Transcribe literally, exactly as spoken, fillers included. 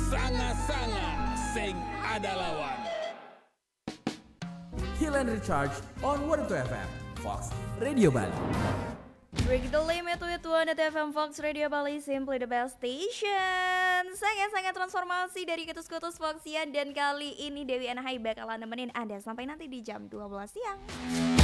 Sanga-sanga sing ada lawan. Heal and Recharge on one oh two F M Fox Radio Bali. Break the limit with one oh two F M Fox Radio Bali, simply the best station. Sangat-sangat transformasi dari kutus-kutus Foxian. Dan kali ini Dewi Anahai bakalan nemenin Anda sampai nanti di jam dua belas siang.